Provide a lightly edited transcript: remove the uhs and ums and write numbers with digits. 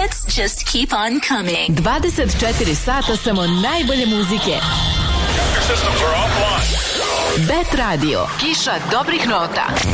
hits just keep on coming. 24 sata samo najbolje muzike. Bet Radio. Kiša dobrih nota.